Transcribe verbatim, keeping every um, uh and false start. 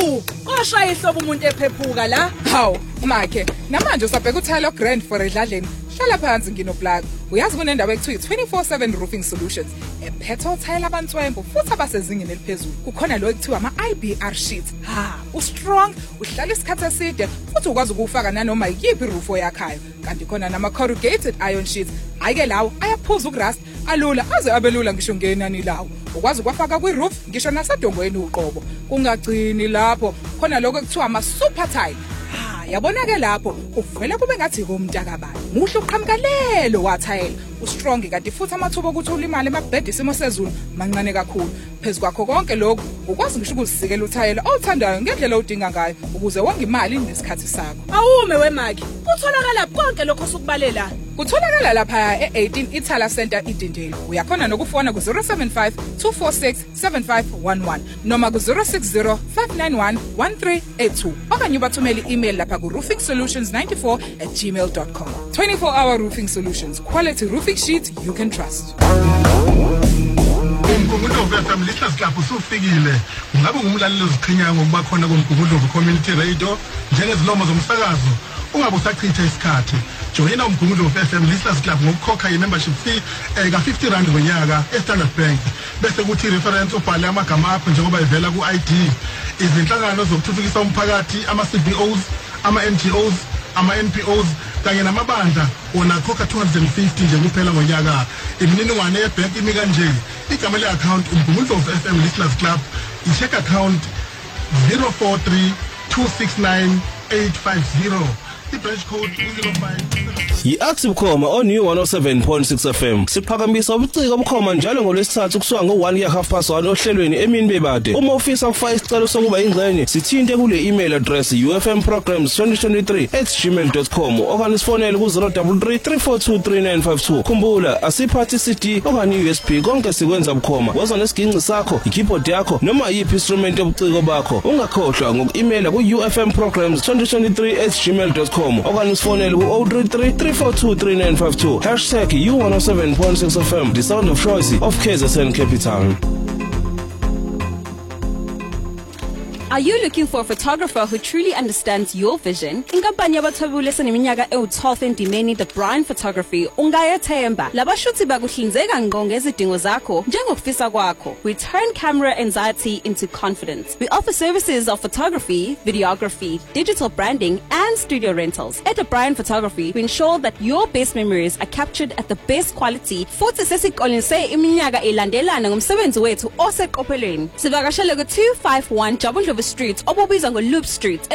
Hawu, oshaya ihlobo umuntu ephephuka la. Hawu, makhe, namanje usabheka uTyler Grand for edladleni. Hlala phansi nginoplug. Uyazi kunendawo ekuthiwa twenty-four seven Roofing Solutions. Ephetho Tyler abantswembu futhi abasezingeni eliphezulu. Kukhona lo ekuthiwa ama-I B R sheets. Ha, ustrong, uhlala isikhathi eside futhi ukwazi ukufaka nanoma yiphi roof oyakhayo. Kanti khona nama-corrugated iron sheets. Ayike lawo ayaphuza ukurust, alula aze abelula ngisho ngenani lawo. Ukwazi ukwafaka kwi-roof ngisho nasedongweni uqobo. Kungagcini lapho, khona lokho ekuthiwa ama-super tile. Yabonake lapho uvela kube ngathi komntakabani muhle uqhamukalelo wathayela ustrong kanti futhi amathuba ukuthi ulimale emabhedi isimo sezulu mancane kakhulu phezukwakho konke lokho ukwazi ngisho ukuzisikela uthayela awuthandayo ngendlela odinga ngayo ukuze wonge imali nesikhathi sakho awume wemaki kutholakala konke lokho sokubalela kutholakala lapha e-eighteen Ithala Center iDindeli uyakhona nokufona ku zero seven five two four six seven five one one noma ku zero six zero five nine one one three eight two okanye ubathumele i-email lapha ku roofing solutions ninety-four at gmail dot com. twenty-four hour Roofing Solutions, quality roofing sheets you can trust. Umgungundlovu F M lihlasi lapho usufikile ungabe ngumlaleli oziqhinyanga ngokuba khona komgungundlovu community radio njengezilomo zomsakazo ungabe usachitha isikhathi joyina umgungundlovu F M lihlasi lapho ngokukhokha i-membership fee eh, ka fifty rand ngonyaka e-Standard Bank bese kuthi reference ubhale amagama akho njengoba ivela ku-I D izinhlangano zokuthuthukisa umphakathi ama-C B Os ama-N G Os ama-N P Os kanye namabandla wona khokha two hundred fifty nje kuphela ngonyaka imininingwane yebank imi kanje igama le-account umgungundlovu F M Listeners Club i-check account zero four three two six nine eight five zero i-branch code zero five yi-Active Khoma on New one oh seven point six F M siphakamisa ubuciko obukhoma njalo ngolwesithathu kusuka ngo-one ya half past one ohlelweni emini bebade uma ufisa ukufaka isicelo sokuba ingxenye sithinte kule email address u f m programs twenty twenty-three at gmail dot com okanye sifonele ku zero three three three four two three nine five two khumbula asiphathi C D okanye U S B konke sikwenza bukhoma waza nesiginci sakho i-keyboard yakho noma yiphi instrument yobuciko bakho ungakhohlwa ngoku-emaila ku u f m programs twenty twenty-three at gmail dot com okanye sifonele ku zero three three three four two three nine five two hashtag U one oh seven point six F M, the sound of choice of K Z N Capital. Are you looking for a photographer who truly understands your vision? Inkampani yabathwebule seneminyaka ewu-twelve endimeni The Brian Photography ungayethemba. Labashuthi bakuhlinzeka ngqo ngezidingo zakho njengokufisa kwakho. We turn camera anxiety into confidence. We offer services of photography, videography, digital branding and studio rentals. At The Brian Photography, we ensure that your best memories are captured at the best quality. Futhi sesiqolise iminyaka elandelana ngomsebenzi wethu oseqophelweni. Sivakashele ku two five one Double Street, obubiza ngo Loop Street.